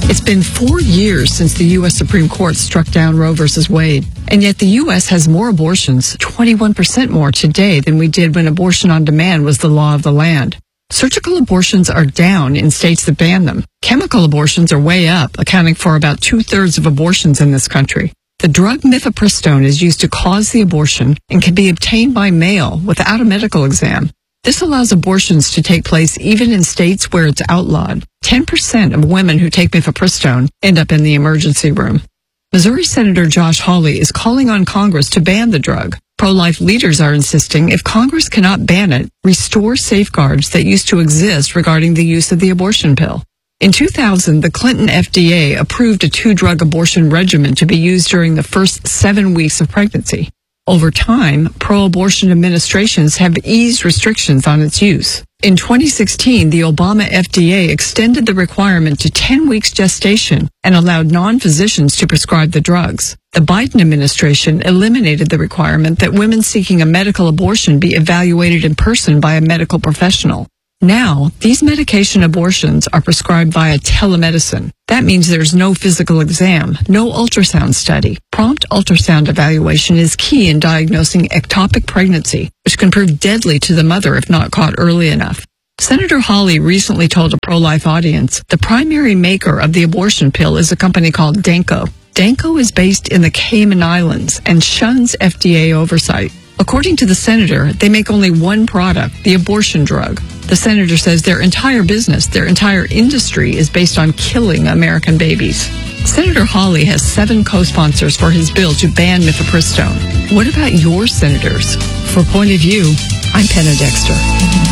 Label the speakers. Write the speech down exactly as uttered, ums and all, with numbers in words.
Speaker 1: It's been four years since the U S Supreme Court struck down Roe versus Wade, and yet the U S has more abortions, twenty-one percent more today than we did when abortion on demand was the law of the land. Surgical abortions are down in states that ban them. Chemical abortions are way up, accounting for about two-thirds of abortions in this country. The drug mifepristone is used to cause the abortion and can be obtained by mail without a medical exam. This allows abortions to take place even in states where it's outlawed. ten percent of women who take mifepristone end up in the emergency room. Missouri Senator Josh Hawley is calling on Congress to ban the drug. Pro-life leaders are insisting if Congress cannot ban it, restore safeguards that used to exist regarding the use of the abortion pill. In two thousand, the Clinton F D A approved a two-drug abortion regimen to be used during the first seven weeks of pregnancy. Over time, pro-abortion administrations have eased restrictions on its use. In twenty sixteen, the Obama F D A extended the requirement to ten weeks gestation and allowed non-physicians to prescribe the drugs. The Biden administration eliminated the requirement that women seeking a medical abortion be evaluated in person by a medical professional. Now, these medication abortions are prescribed via telemedicine. That means there's no physical exam, no ultrasound study. Prompt ultrasound evaluation is key in diagnosing ectopic pregnancy, which can prove deadly to the mother if not caught early enough. Senator Hawley recently told a pro-life audience the primary maker of the abortion pill is a company called Danco. Danco is based in the Cayman Islands and shuns F D A oversight. According to the senator, they make only one product, the abortion drug. The senator says their entire business, their entire industry is based on killing American babies. Senator Hawley has seven co-sponsors for his bill to ban mifepristone. What about your senators? For Point of View, I'm Penna Dexter.